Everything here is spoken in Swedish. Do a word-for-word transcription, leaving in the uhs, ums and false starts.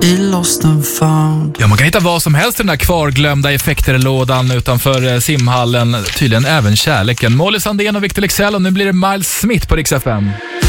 i Lost and found. Ja, man kan hitta vad som helst i den där kvarglömda effekterlådan utanför eh, simhallen. Tydligen även kärleken. Molly Sandén och Victor Leksell, och nu blir det Miles Smith på Rix F M.